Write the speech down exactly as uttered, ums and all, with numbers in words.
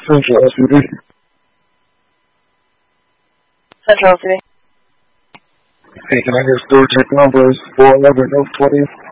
Central S P D. Central S P D. Hey, can I get store check numbers four eleven North twentieth?